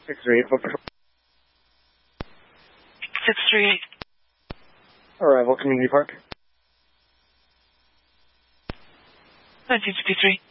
638 Foot Patrol. 638. Arrival, Community Park. 1953.